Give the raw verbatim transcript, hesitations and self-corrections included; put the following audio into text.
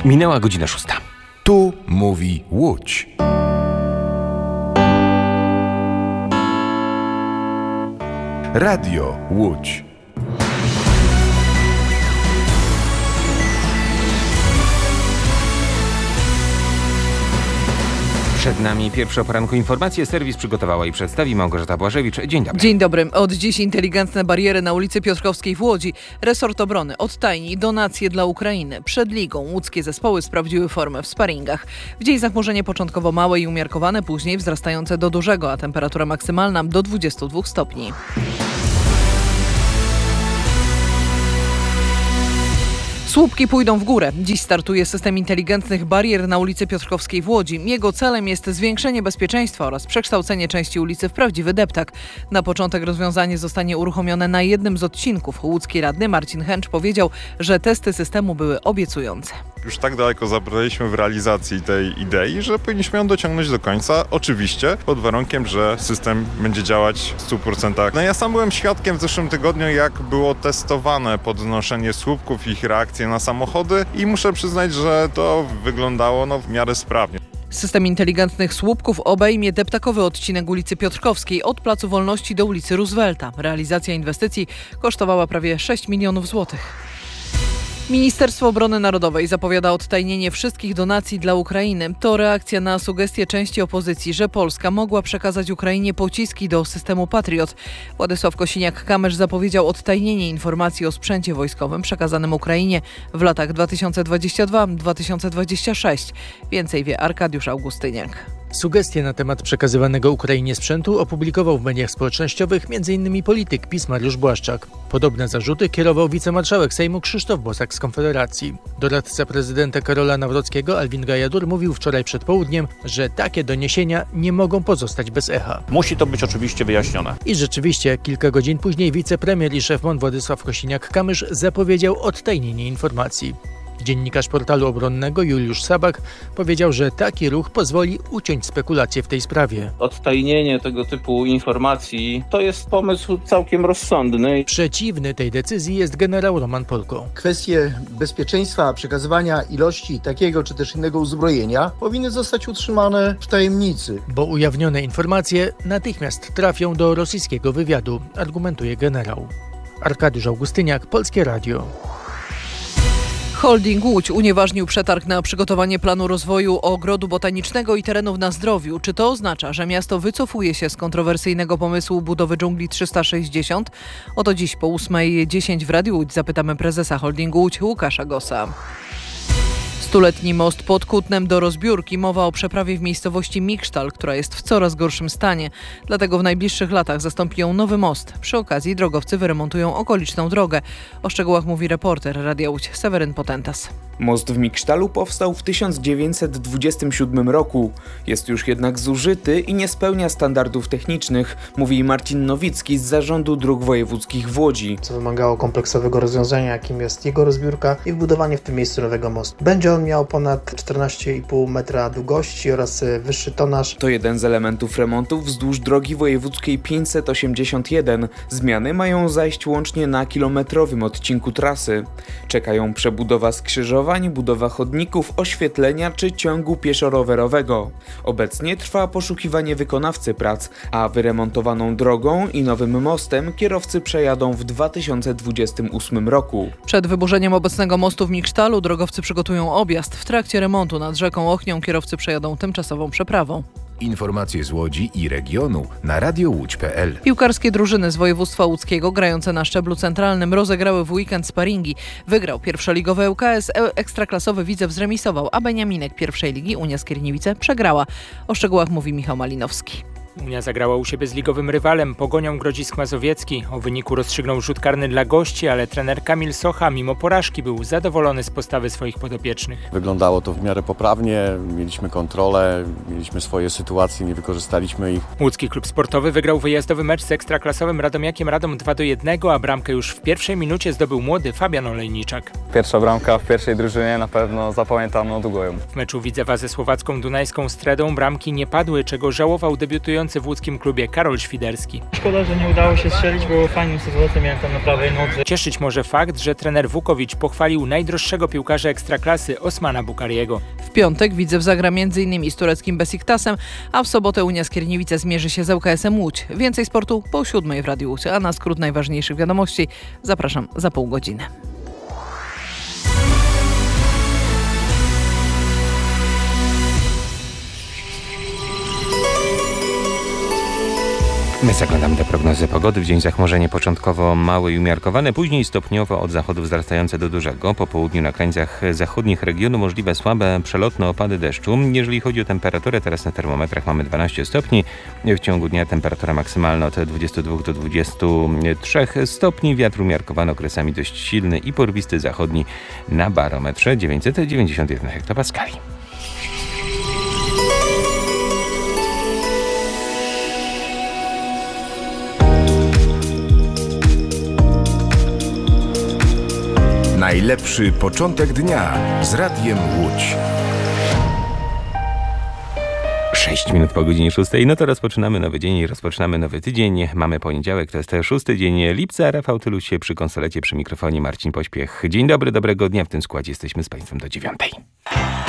Minęła godzina szósta. Tu mówi Łódź. Radio Łódź. Przed nami pierwsze o poranku informacje. Serwis przygotowała i przedstawi Małgorzata Błażewicz. Dzień dobry. Dzień dobry. Od dziś inteligentne bariery na ulicy Piotrkowskiej w Łodzi. Resort Obrony odtajni donacje dla Ukrainy. Przed ligą łódzkie zespoły sprawdziły formę w sparingach. W dzień zachmurzenie początkowo małe i umiarkowane, później wzrastające do dużego, a temperatura maksymalna do dwudziestu dwóch stopni. Słupki pójdą w górę. Dziś startuje system inteligentnych barier na ulicy Piotrkowskiej w Łodzi. Jego celem jest zwiększenie bezpieczeństwa oraz przekształcenie części ulicy w prawdziwy deptak. Na początek rozwiązanie zostanie uruchomione na jednym z odcinków. Łódzki radny Marcin Chęcz powiedział, że testy systemu były obiecujące. Już tak daleko zabraliśmy w realizacji tej idei, że powinniśmy ją dociągnąć do końca. Oczywiście pod warunkiem, że system będzie działać w stu procentach. No ja sam byłem świadkiem w zeszłym tygodniu, jak było testowane podnoszenie słupków, ich reakcje na samochody i muszę przyznać, że to wyglądało no, w miarę sprawnie. System inteligentnych słupków obejmie deptakowy odcinek ulicy Piotrkowskiej od Placu Wolności do ulicy Roosevelta. Realizacja inwestycji kosztowała prawie sześć milionów złotych. Ministerstwo Obrony Narodowej zapowiada odtajnienie wszystkich donacji dla Ukrainy. To reakcja na sugestie części opozycji, że Polska mogła przekazać Ukrainie pociski do systemu Patriot. Władysław Kosiniak-Kamysz zapowiedział odtajnienie informacji o sprzęcie wojskowym przekazanym Ukrainie w latach dwa tysiące dwudziestym drugim do dwa tysiące dwudziestego szóstego. Więcej wie Arkadiusz Augustyniak. Sugestie na temat przekazywanego Ukrainie sprzętu opublikował w mediach społecznościowych m.in. polityk PiS Mariusz Błaszczak. Podobne zarzuty kierował wicemarszałek Sejmu Krzysztof Bosak z Konfederacji. Doradca prezydenta Karola Nawrockiego Alvin Gajadur mówił wczoraj przed południem, że takie doniesienia nie mogą pozostać bez echa. Musi to być oczywiście wyjaśnione. I rzeczywiście, kilka godzin później wicepremier i szef M O N Władysław Kosiniak-Kamysz zapowiedział odtajnienie informacji. Dziennikarz portalu obronnego Juliusz Sabak powiedział, że taki ruch pozwoli uciąć spekulacje w tej sprawie. Odtajnienie tego typu informacji to jest pomysł całkiem rozsądny. Przeciwny tej decyzji jest generał Roman Polko. Kwestie bezpieczeństwa przekazywania ilości takiego czy też innego uzbrojenia powinny zostać utrzymane w tajemnicy. Bo ujawnione informacje natychmiast trafią do rosyjskiego wywiadu, argumentuje generał. Arkadiusz Augustyniak, Polskie Radio. Holding Łódź unieważnił przetarg na przygotowanie planu rozwoju ogrodu botanicznego i terenów na Zdrowiu. Czy to oznacza, że miasto wycofuje się z kontrowersyjnego pomysłu budowy dżungli trzysta sześćdziesiąt? Oto dziś po ósmej dziesięć w Radiu Łódź zapytamy prezesa Holdingu Łódź Łukasza Gossa. Stuletni most pod Kutnem do rozbiórki. Mowa o przeprawie w miejscowości Miksztal, która jest w coraz gorszym stanie. Dlatego w najbliższych latach zastąpi ją nowy most. Przy okazji drogowcy wyremontują okoliczną drogę. O szczegółach mówi reporter Radia Łódź Seweryn Potentas. Most w Miksztalu powstał w tysiąc dziewięćset dwudziestym siódmym roku. Jest już jednak zużyty i nie spełnia standardów technicznych, mówi Marcin Nowicki z Zarządu Dróg Wojewódzkich w Łodzi. Co wymagało kompleksowego rozwiązania, jakim jest jego rozbiórka i wbudowanie w tym miejscu nowego mostu. Będzie on miał ponad czternaście i pół metra długości oraz wyższy tonaż. To jeden z elementów remontów wzdłuż drogi wojewódzkiej pięćset osiemdziesiąt jeden. Zmiany mają zajść łącznie na kilometrowym odcinku trasy. Czekają przebudowa skrzyżowań, budowa chodników, oświetlenia czy ciągu pieszo-rowerowego. Obecnie trwa poszukiwanie wykonawcy prac, a wyremontowaną drogą i nowym mostem kierowcy przejadą w dwa tysiące dwudziestym ósmym roku. Przed wyburzeniem obecnego mostu w Miksztalu drogowcy przygotują objazd. W trakcie remontu nad rzeką Ochnią kierowcy przejadą tymczasową przeprawą. Informacje z Łodzi i regionu na radio łódź kropka pe el. Piłkarskie drużyny z województwa łódzkiego grające na szczeblu centralnym rozegrały w weekend sparingi. Wygrał pierwszoligowy L K S, ekstraklasowy Widzew zremisował, a Beniaminek pierwszej ligi Unia Skierniewice przegrała. O szczegółach mówi Michał Malinowski. Unia zagrała u siebie z ligowym rywalem, Pogonią Grodzisk Mazowiecki. O wyniku rozstrzygnął rzut karny dla gości, ale trener Kamil Socha mimo porażki był zadowolony z postawy swoich podopiecznych. Wyglądało to w miarę poprawnie, mieliśmy kontrolę, mieliśmy swoje sytuacje, nie wykorzystaliśmy ich. Łódzki Klub Sportowy wygrał wyjazdowy mecz z ekstraklasowym Radomiakiem Radom dwa do jednego, a bramkę już w pierwszej minucie zdobył młody Fabian Olejniczak. Pierwsza bramka w pierwszej drużynie, na pewno zapamiętam no długo ją. W meczu Widzewa ze słowacką Dunajską Stredą bramki nie padły, czego żałował debiutujący grający w łódzkim klubie Karol Świderski. Szkoda, że nie udało się strzelić, bo fajną sytuację miałem tam na prawej nodze. Cieszyć może fakt, że trener Wukowicz pochwalił najdroższego piłkarza Ekstraklasy Osmana Bukariego. W piątek Widzew zagra między innymi z tureckim Besiktasem, a w sobotę Unia Skierniewice zmierzy się z L K S-em Łódź. Więcej sportu po siódmej w Radiu Łódź, a na skrót najważniejszych wiadomości zapraszam za pół godziny. My zaglądamy do prognozy pogody. W dzień zachmurzenie początkowo małe i umiarkowane, później stopniowo od zachodu wzrastające do dużego. Po południu na krańcach zachodnich regionu możliwe słabe, przelotne opady deszczu. Jeżeli chodzi o temperaturę, teraz na termometrach mamy dwanaście stopni. W ciągu dnia temperatura maksymalna od dwudziestu dwóch do dwudziestu trzech stopni. Wiatr umiarkowany, okresami dość silny i porwisty zachodni na barometrze dziewięćset dziewięćdziesiąt jeden hektopaskali. Najlepszy początek dnia z Radiem Łódź. sześć minut po godzinie szóstej. No to rozpoczynamy nowy dzień i rozpoczynamy nowy tydzień. Mamy poniedziałek, to jest szósty dzień lipca. Rafał Tyluś się przy konsolecie, przy mikrofonie Marcin Pośpiech. Dzień dobry, dobrego dnia. W tym składzie jesteśmy z Państwem do dziewiątej.